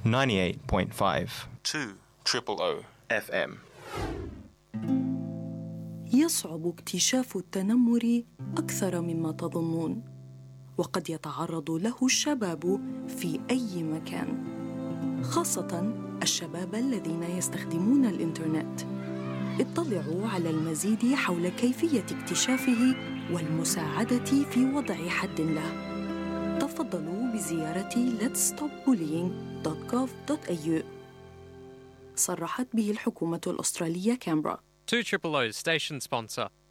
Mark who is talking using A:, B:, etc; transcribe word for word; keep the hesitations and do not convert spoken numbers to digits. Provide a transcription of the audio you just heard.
A: ninety-eight point five
B: two triple O إف إم.
C: يصعب اكتشاف التنمر أكثر مما تظنون، وقد يتعرض له الشباب في أي مكان، خاصة الشباب الذين يستخدمون الإنترنت. اطلعوا على المزيد حول كيفية اكتشافه والمساعدة في وضع حد له. تفضلوا بزيارة let's stop bullying dot gov dot a u. صرحت به الحكومة الأسترالية كامبرا.
D: two triple O's station sponsor.